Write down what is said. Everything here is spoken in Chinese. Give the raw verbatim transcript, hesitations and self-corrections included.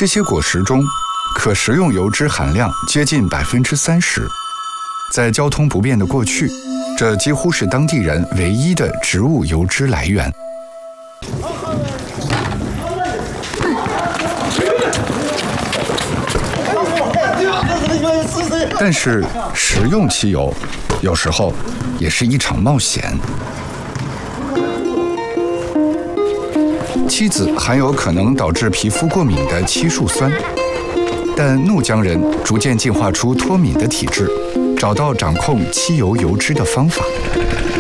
这些果实中，可食用油脂含量接近百分之三十。在交通不便的过去，这几乎是当地人唯一的植物油脂来源。但是，食用汽油有时候也是一场冒险。妻子含有可能导致皮肤过敏的漆树酸，但怒江人逐渐进化出脱敏的体质，找到掌控汽油油脂的方法。